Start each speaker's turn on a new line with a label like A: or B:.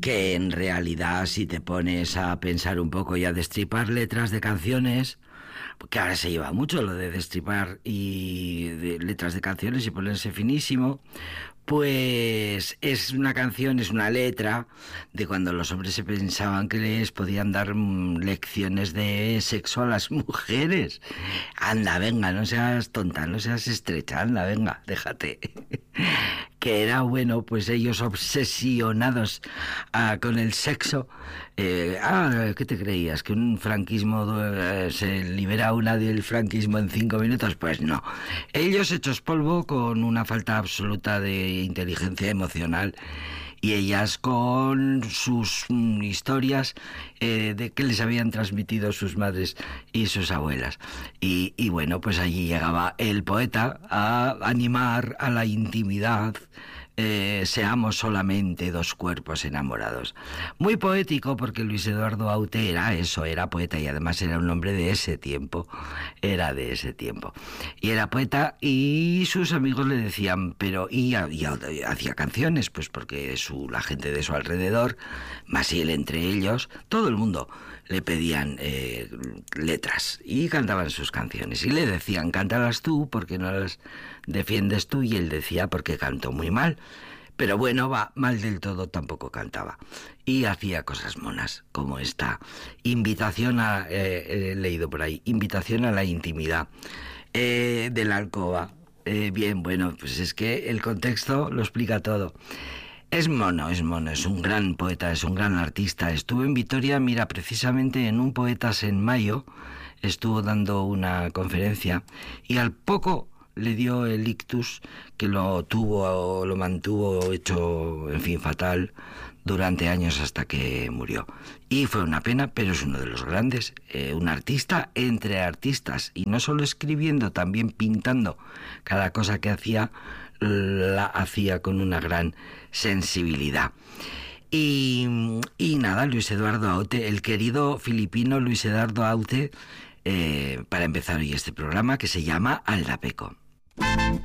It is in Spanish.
A: que en realidad, si te pones a pensar un poco y a destripar letras de canciones, que ahora se lleva mucho lo de destripar y de letras de canciones y ponerse finísimo, pues es una canción, es una letra de cuando los hombres se pensaban que les podían dar lecciones de sexo a las mujeres. Anda, venga, no seas tonta, no seas estrecha, anda, venga, déjate. Que era, bueno, pues ellos obsesionados con el sexo. ¿Qué te creías? ¿Que un franquismo se libera una del franquismo en 5 minutos? Pues no. Ellos hechos polvo con una falta absoluta de inteligencia emocional y ellas con sus historias de que les habían transmitido sus madres y sus abuelas. Y bueno, pues allí llegaba el poeta a animar a la intimidad. Seamos solamente dos cuerpos enamorados. Muy poético, porque Luis Eduardo Aute era eso, era poeta, y además era un hombre de ese tiempo, era de ese tiempo. Y era poeta, y sus amigos le decían, pero y hacía canciones, pues porque la gente de su alrededor, más y él entre ellos, todo el mundo le pedían letras y cantaban sus canciones y le decían, cántalas tú porque no las defiendes tú, y él decía, porque canto muy mal. Pero bueno, mal del todo tampoco cantaba. Y hacía cosas monas, como esta invitación he leído por ahí, invitación a la intimidad de la alcoba. Bien, bueno, pues es que el contexto lo explica todo. Es mono, es un gran poeta, es un gran artista. Estuvo en Vitoria, mira, precisamente en un Poetas en Mayo, estuvo dando una conferencia y al poco le dio el ictus, que lo mantuvo hecho, en fin, fatal durante años hasta que murió. Y fue una pena, pero es uno de los grandes, un artista entre artistas, y no solo escribiendo, también pintando. Cada cosa que hacía, la hacía con una gran sensibilidad. Y nada, Luis Eduardo Aute, el querido filipino Luis Eduardo Aute, para empezar hoy este programa que se llama Aldapeco.